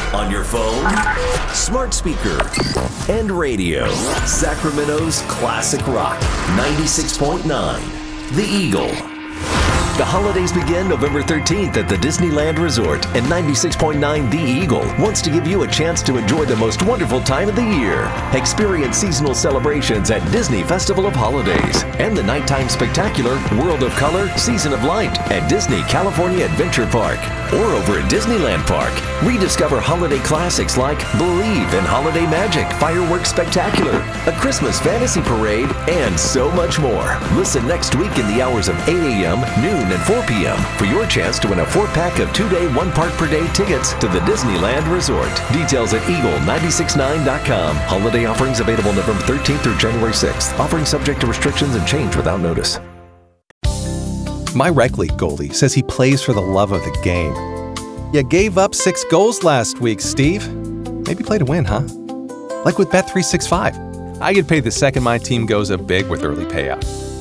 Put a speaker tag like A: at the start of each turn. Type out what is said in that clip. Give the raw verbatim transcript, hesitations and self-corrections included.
A: On your phone, smart speaker, and radio. Sacramento's classic rock, ninety-six point nine, The Eagle. The holidays begin November thirteenth at the Disneyland Resort, and ninety-six point nine The Eagle wants to give you a chance to enjoy the most wonderful time of the year. Experience seasonal celebrations at Disney Festival of Holidays and the nighttime spectacular World of Color Season of Light at Disney California Adventure Park. Or over at Disneyland Park, rediscover holiday classics like Believe in Holiday Magic Fireworks Spectacular, A Christmas Fantasy Parade, and so much more. Listen next week in the hours of eight a.m., noon, and four p.m. for your chance to win a four-pack of two-day, one-park-per-day tickets to the Disneyland Resort. Details at eagle nine six nine dot com. Holiday offerings available November thirteenth through January sixth. Offering subject to restrictions and change without notice.
B: My rec league goalie says he plays for the love of the game. You gave up six goals last week, Steve. Maybe play to win, huh? Like with Bet three sixty-five. I get paid the second my team goes up big with early payout.